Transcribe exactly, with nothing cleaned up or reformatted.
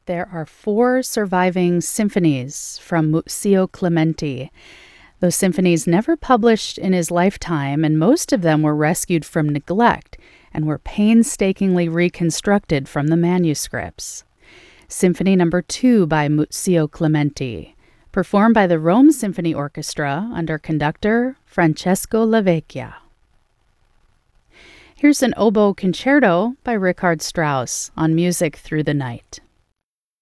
There are four surviving symphonies from Muzio Clementi. Those symphonies never published in his lifetime, and most of them were rescued from neglect and were painstakingly reconstructed from the manuscripts. Symphony number two by Muzio Clementi, performed by the Rome Symphony Orchestra under conductor Francesco Lavecchia. Here's an oboe concerto by Richard Strauss on Music Through the Night.